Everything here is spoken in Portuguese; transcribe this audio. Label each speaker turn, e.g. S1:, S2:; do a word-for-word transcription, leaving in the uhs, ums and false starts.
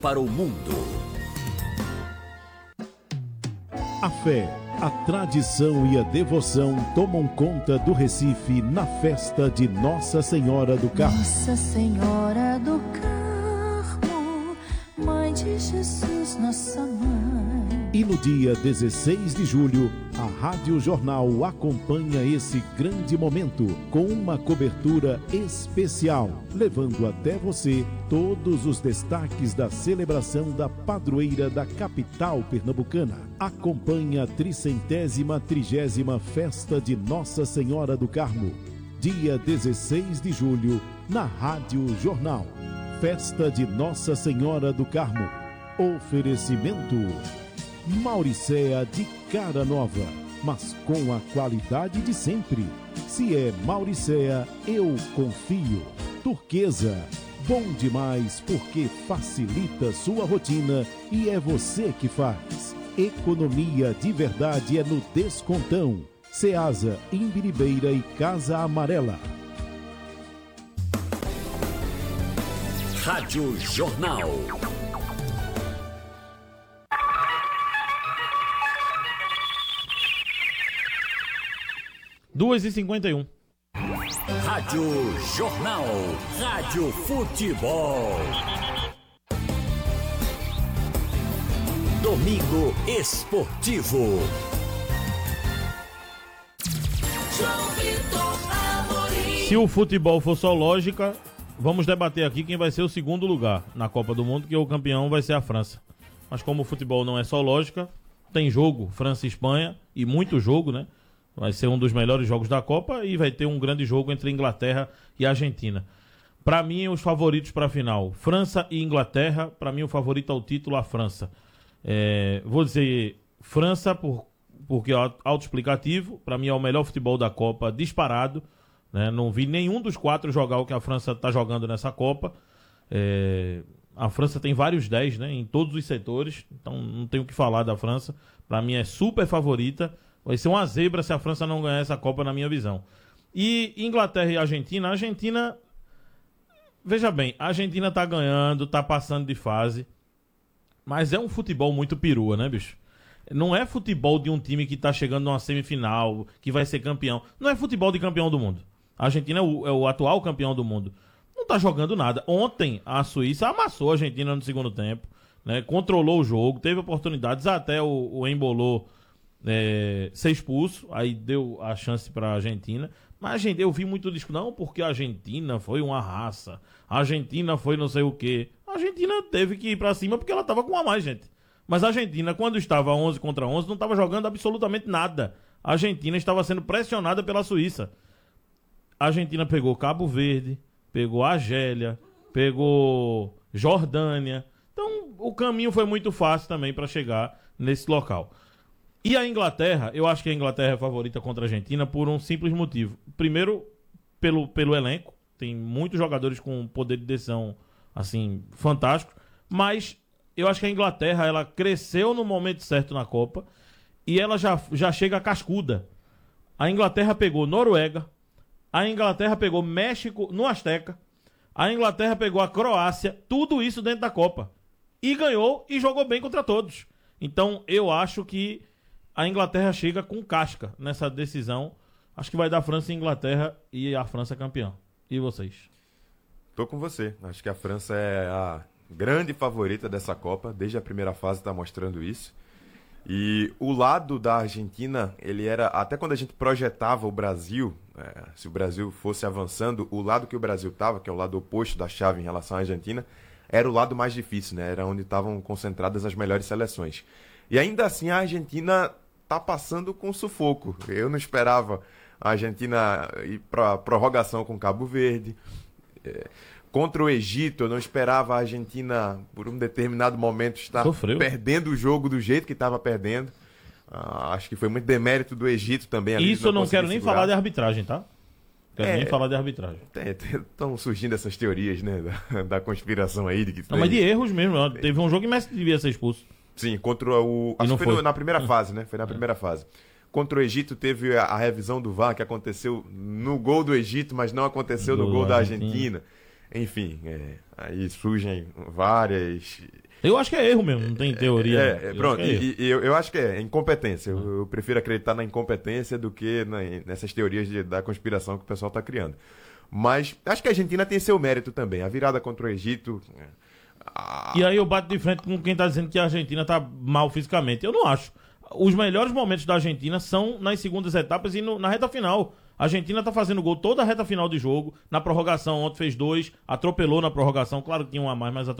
S1: para o mundo.
S2: A fé, a tradição e a devoção tomam conta do Recife na festa de Nossa Senhora do Carmo.
S3: Nossa Senhora do Carmo, Mãe de Jesus, nossa mãe.
S2: E no dia dezesseis de julho, a Rádio Jornal acompanha esse grande momento com uma cobertura especial, levando até você todos os destaques da celebração da padroeira da capital pernambucana. Acompanhe a tricentésima trigésima Festa de Nossa Senhora do Carmo, dia dezesseis de julho, na Rádio Jornal. Festa de Nossa Senhora do Carmo. Oferecimento Mauricéa de cara nova, mas com a qualidade de sempre. Se é Mauricéa, eu confio. Turquesa, bom demais porque facilita sua rotina e é você que faz. Economia de verdade é no Descontão. Ceasa, Imbiribeira e Casa Amarela.
S1: Rádio Jornal.
S4: duas e cinquenta e um.
S1: Rádio Jornal. Rádio Futebol. Domingo Esportivo.
S4: Se o futebol for só lógica, vamos debater aqui quem vai ser o segundo lugar na Copa do Mundo, que o campeão vai ser a França. Mas como o futebol não é só lógica, tem jogo, França e Espanha, e muito jogo, né? Vai ser um dos melhores jogos da Copa e vai ter um grande jogo entre Inglaterra e Argentina. Para mim, os favoritos para a final, França e Inglaterra. Para mim, o favorito ao título, a França. É, vou dizer França por, porque é autoexplicativo. Para mim, é o melhor futebol da Copa, disparado. Né? Não vi nenhum dos quatro jogar o que a França está jogando nessa Copa. É, a França tem vários dez, né, em todos os setores. Então, não tenho o que falar da França. Para mim, é super favorita. Vai ser uma zebra se a França não ganhar essa Copa, na minha visão. E Inglaterra e Argentina. A Argentina, veja bem, a Argentina tá ganhando, tá passando de fase. Mas é um futebol muito perua, né, bicho? Não é futebol de um time que tá chegando numa semifinal, que vai ser campeão. Não é futebol de campeão do mundo. A Argentina é o, é o atual campeão do mundo. Não tá jogando nada. Ontem, a Suíça amassou a Argentina no segundo tempo, né? Controlou o jogo, teve oportunidades, até o, o Embolou É, ser expulso, aí deu a chance para a Argentina. Mas gente, eu vi muito disco, não, porque a Argentina foi uma raça, a Argentina foi não sei o que. A Argentina teve que ir para cima porque ela tava com a mais, gente. Mas a Argentina, quando estava onze contra onze, não estava jogando absolutamente nada. A Argentina estava sendo pressionada pela Suíça. A Argentina pegou Cabo Verde, pegou Argélia, pegou Jordânia. Então o caminho foi muito fácil também para chegar nesse local. E a Inglaterra, eu acho que a Inglaterra é favorita contra a Argentina por um simples motivo. Primeiro, pelo, pelo elenco. Tem muitos jogadores com poder de decisão, assim, fantástico. Mas eu acho que a Inglaterra, ela cresceu no momento certo na Copa e ela já, já chega cascuda. A Inglaterra pegou Noruega, a Inglaterra pegou México no Azteca, a Inglaterra pegou a Croácia, tudo isso dentro da Copa. E ganhou e jogou bem contra todos. Então, eu acho que a Inglaterra chega com casca nessa decisão. Acho que vai dar França e Inglaterra e a França campeã. E vocês?
S5: Tô com você. Acho que a França é a grande favorita dessa Copa. Desde a primeira fase está mostrando isso. E o lado da Argentina, ele era... Até quando a gente projetava o Brasil, é, se o Brasil fosse avançando, o lado que o Brasil estava, que é o lado oposto da chave em relação à Argentina, era o lado mais difícil, né? Era onde estavam concentradas as melhores seleções. E ainda assim a Argentina tá passando com sufoco. Eu não esperava a Argentina ir para prorrogação com Cabo Verde. É, contra o Egito, eu não esperava a Argentina, por um determinado momento, estar Sofreu. perdendo o jogo do jeito que estava perdendo. Ah, acho que foi muito demérito do Egito também. Ali,
S4: Isso eu não quero nem segurar. falar de arbitragem, tá? Quero
S5: é,
S4: nem falar de arbitragem.
S5: Estão surgindo essas teorias, né? Da, da conspiração aí. De que
S4: não, mas de erros mesmo. Teve um jogo que Messi devia ser expulso.
S5: Sim, contra o... Acho que foi, foi. na primeira fase, né? Foi na primeira é. fase. Contra o Egito teve a, a revisão do V A R, que aconteceu no gol do Egito, mas não aconteceu do no gol da Argentina. Argentina. Enfim, é, aí surgem várias
S4: Eu acho que é erro mesmo, não tem teoria.
S5: É, é, pronto,
S4: acho é
S5: e, e eu, eu acho que é incompetência. Eu, eu prefiro acreditar na incompetência do que na, nessas teorias de, da conspiração que o pessoal está criando. Mas acho que a Argentina tem seu mérito também. A virada contra o Egito. A...
S4: E aí eu bato de frente com quem tá dizendo que a Argentina tá mal fisicamente. Eu não acho. Os melhores momentos da Argentina são nas segundas etapas e no, na reta final. A Argentina tá fazendo gol toda a reta final de jogo. Na prorrogação, ontem fez dois. Atropelou na prorrogação. Claro que tinha um a mais, mas atropelou.